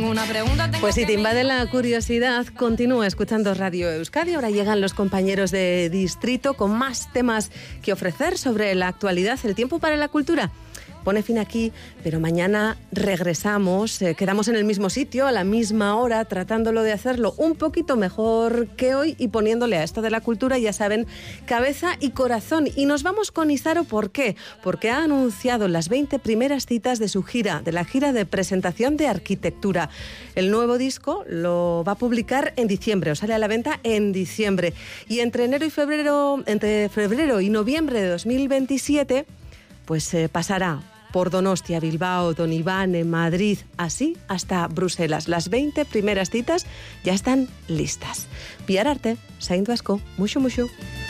ninguna pregunta. Pues si te invade la curiosidad, continúa escuchando Radio Euskadi. Ahora llegan los compañeros de Distrito con más temas que ofrecer sobre la actualidad. El tiempo para la cultura pone fin aquí, pero mañana regresamos, quedamos en el mismo sitio, a la misma hora, tratándolo de hacerlo un poquito mejor que hoy y poniéndole a esto de la cultura, ya saben, cabeza y corazón. Y nos vamos con Izaro, ¿por qué? Porque ha anunciado las 20 primeras citas de su gira, de la gira de presentación de arquitectura. El nuevo disco lo va a publicar en diciembre, o sale a la venta en diciembre. Y entre febrero y noviembre de 2027, pues pasará por Donostia, Bilbao, Donibane, Madrid, así hasta Bruselas. Las 20 primeras citas ya están listas. Bihar arte, zaindu asko, muxu muxu.